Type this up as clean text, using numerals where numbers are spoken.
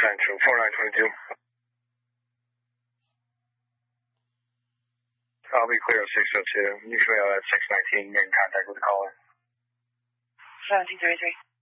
Central, 4922. I'll be clear at 602. You can mail at 619, get in contact with the caller. 1733.